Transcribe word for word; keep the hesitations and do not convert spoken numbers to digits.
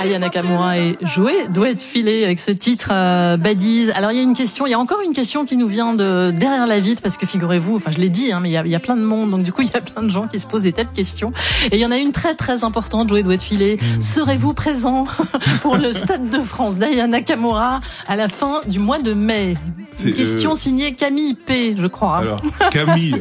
Aya Nakamura et Joey doit être filé avec ce titre euh, Baddies. Alors il y a une question, il y a encore une question qui nous vient de derrière la vitre parce que figurez-vous, enfin je l'ai dit, hein, mais il y a, il y a plein de monde, donc du coup il y a plein de gens qui se posent des tas de questions. Et il y en a une très très importante, Joey doit être filé. Mmh. Serez-vous présent pour le Stade de France d'Aya Nakamura à la fin du mois de mai? C'est une question euh... signée Camille P, je crois. Alors Camille,